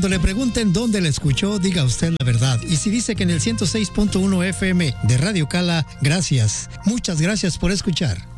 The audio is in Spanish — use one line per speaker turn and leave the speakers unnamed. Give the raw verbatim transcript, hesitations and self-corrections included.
Cuando le pregunten dónde la escuchó, diga usted la verdad. Y si dice que en el ciento seis punto uno F M de Radio Cala, gracias. Muchas gracias por escuchar.